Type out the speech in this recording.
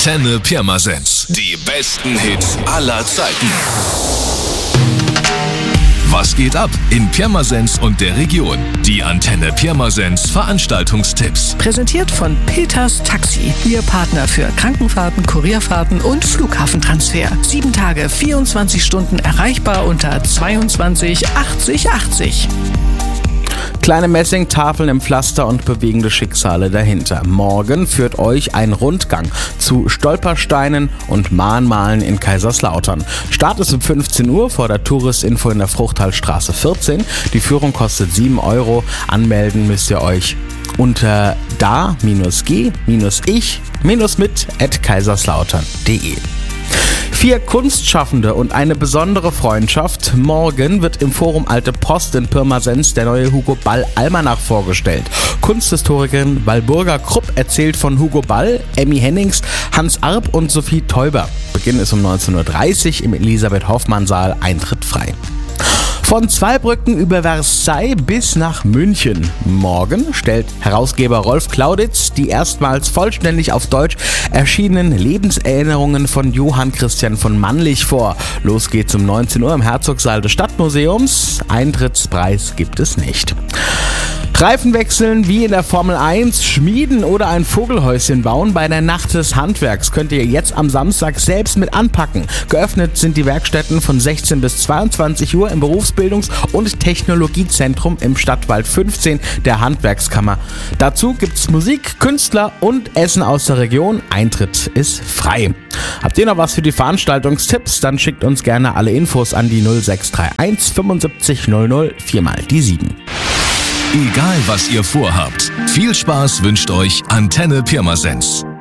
Antenne Pirmasens. Die besten Hits aller Zeiten. Was geht ab in Pirmasens und der Region? Die Antenne Pirmasens Veranstaltungstipps. Präsentiert von Peters Taxi. Ihr Partner für Krankenfahrten, Kurierfahrten und Flughafentransfer. 7 Tage, 24 Stunden erreichbar unter 22 80 80. Kleine Messingtafeln im Pflaster und bewegende Schicksale dahinter. Morgen führt euch ein Rundgang zu Stolpersteinen und Mahnmalen in Kaiserslautern. Start ist um 15 Uhr vor der Touristinfo in der Fruchtalstraße 14. Die Führung kostet 7 €. Anmelden müsst ihr euch unter da-ich-mit@kaiserslautern.de. 4 Kunstschaffende und eine besondere Freundschaft. Morgen wird im Forum Alte Post in Pirmasens der neue Hugo Ball Almanach vorgestellt. Kunsthistorikerin Walburga Krupp erzählt von Hugo Ball, Emmy Hennings, Hans Arp und Sophie Teuber. Beginn ist um 19:30 Uhr im Elisabeth-Hoffmann-Saal, Eintritt frei. Von Zweibrücken über Versailles bis nach München. Morgen stellt Herausgeber Rolf Clauditz die erstmals vollständig auf Deutsch erschienenen Lebenserinnerungen von Johann Christian von Mannlich vor. Los geht's um 19 Uhr im Herzogssaal des Stadtmuseums. Eintrittspreis gibt es nicht. Reifen wechseln wie in der Formel 1, schmieden oder ein Vogelhäuschen bauen. Bei der Nacht des Handwerks könnt ihr jetzt am Samstag selbst mit anpacken. Geöffnet sind die Werkstätten von 16 bis 22 Uhr im Berufsbildungs- und Technologiezentrum im Stadtwald 15 der Handwerkskammer. Dazu gibt's Musik, Künstler und Essen aus der Region. Eintritt ist frei. Habt ihr noch was für die Veranstaltungstipps? Dann schickt uns gerne alle Infos an die 0631 75 00 4x7. Egal was ihr vorhabt, viel Spaß wünscht euch Antenne Pirmasens.